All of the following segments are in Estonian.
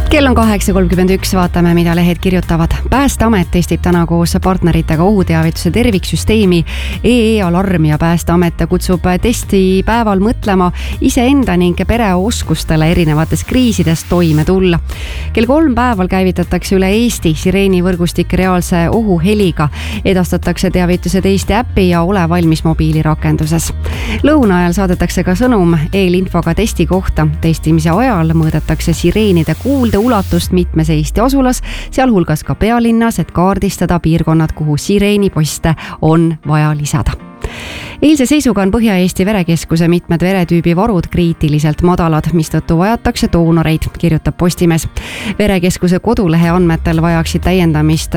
Kell on 8.31, vaatame, mida lehed kirjutavad. Päästeamet testib täna koos partneritega ohuteavituse terviksüsteemi EE-alarm ja Päästeamet kutsub testi päeval mõtlema iseenda ning pere oskustele erinevates kriisides toime tulla. Kell 3 päeval käivitatakse üle Eesti sireeni võrgustik reaalse ohuheliga. Edastatakse teavituse Eesti äppi ja ole valmis mobiilirakenduses. Lõuna ajal saadetakse ka sõnum eelinfoga testi kohta. Testimise ajal mõõdetakse sireenide kuulde ulatust mitmes Eesti asulas, sealhulgas ka pealinnas, et kaardistada piirkonnad, kuhu sireeniposte on vaja lisada. Eilse seisuga on Põhja-Eesti verekeskuse mitmed veretüübi varud kriitiliselt madalad, mistõttu vajatakse doonoreid, kirjutab Postimees. Verekeskuse kodulehe andmetel vajaksid täiendamist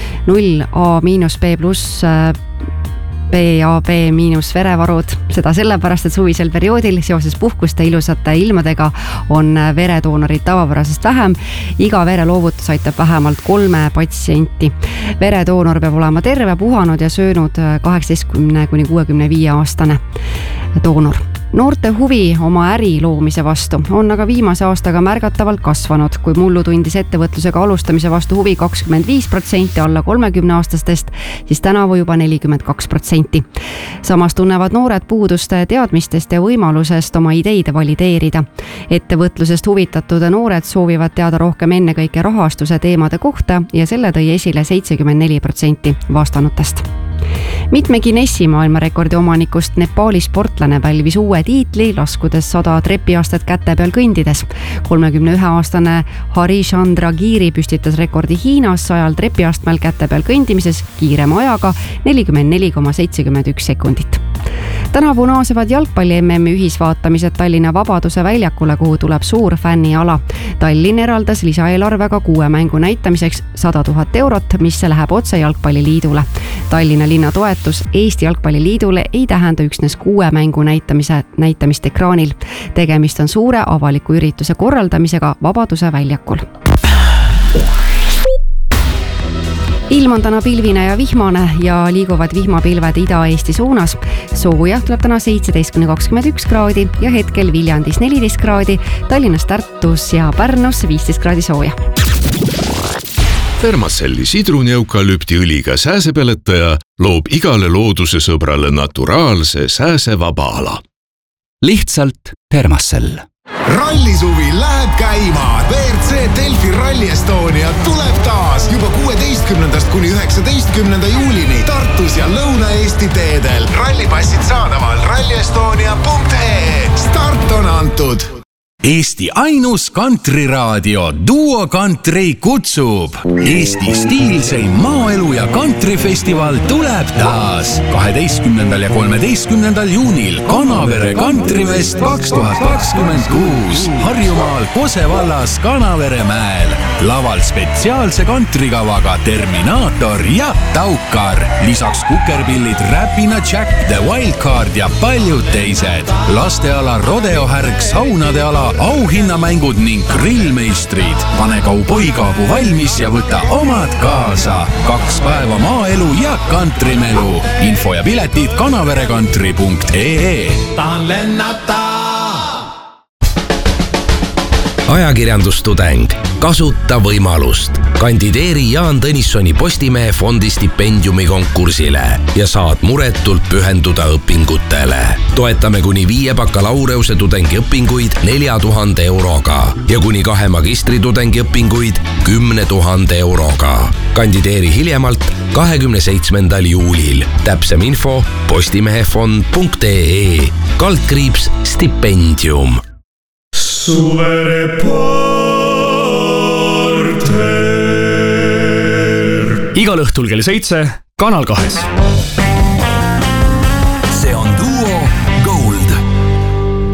0A-B+ BAB- verevarud, seda sellepärast, et suvisel perioodil seoses puhkuste ilusate ilmadega on veredoonorid tavapärasest vähem. Iga vereloovutus aitab vähemalt 3 patsienti. Veredoonor peab olema terve, puhanud ja söönud 18–65-aastane doonor. Noorte huvi oma äri loomise vastu on aga viimase aastaga märgatavalt kasvanud. Kui mullu tundis ettevõtlusega alustamise vastu huvi 25% alla 30-aastastest, siis tänavu juba 42%. Samas tunnevad noored puudust teadmistest ja võimalusest oma ideid valideerida. Ettevõtlusest huvitatud noored soovivad teada rohkem ennekõike rahastuse teemade kohta ja selle tõi esile 74% vastanutest. Mitme Guinessi maailmarekordi omanikust Nepaali sportlane pälvis uue tiitli, laskudes 100 trepiastet käte peal kõndides. 31-aastane Harishandra Giri püstitas rekordi Hiinas 100 trepiastmel käte peal kõndimises kiirema ajaga 44,71 sekundit. Tänavu naasevad jalgpalli MM-i ühisvaatamised Tallinna Vabaduse väljakule, kuhu tuleb suur fänniala. Tallinn eraldas lisaeelarvega 6 mängu näitamiseks 100 000 eurot, mis läheb otse Jalgpalliliidule. Tallinna linna toetus Eesti Jalgpalliliidule ei tähenda üksnes 6 mängu näitamist ekraanil. Tegemist on suure avaliku ürituse korraldamisega Vabaduse väljakul. Ilm on täna pilvine ja vihmane ja liiguvad vihmapilved Ida-Eesti suunas. Sooja tuleb täna 17–21 kraadi ja hetkel Viljandis 14 kraadi, Tallinnas, Tartus ja Pärnus 15 kraadi sooja. Thermacelli sidruneukalüptiõliga sääsepeletaja loob igale looduse sõbrale naturaalse sääsevaba ala. Lihtsalt Thermacell. Rallisuvi läheb käima. WRC Delfi Rally Estonia tuleb taas juba 16–19 juulini Tartus ja Lõuna-Eesti teedel. Rallipassid saadaval rallyestonia.ee. Start on antud. Eesti ainus kantriraadio Duo Country kutsub. Eesti stiilseim maaelu ja kantrifestival tuleb taas 12. ja 13. juunil Kanavere Kantrifest 2026 Harjumaal Kose vallas Kanavere mäel. Laval spetsiaalse kantrikavaga Terminaator ja Taukar. Lisaks kukerpillid Räpina Jack, The Wildcard ja paljud teised. Lasteala rodeohärg, saunade ala, auhinnamängud ning grillmeistrid. Pane kauboikaabu valmis ja võta omad kaasa. 2 päeva maaelu ja kantrimelu. Info ja piletid kanaverekantri.ee. Tahan lennata! Ajakirjandustudeng. Kasuta võimalust. Kandideeri Jaan Tõnissoni Postimehe fondi stipendiumi konkursile ja saad muretult pühenduda õpingutele. Toetame kuni 5 bakalaureuse tudengiõpinguid 4000 euroga ja kuni 2 magistritudengiõpinguid 10 000 euroga. Kandideeri hiljemalt 27. juulil. Täpsem info postimehefond.ee /stipendium. Suvereporter. Igal õhtul kell 7 Kanal 2.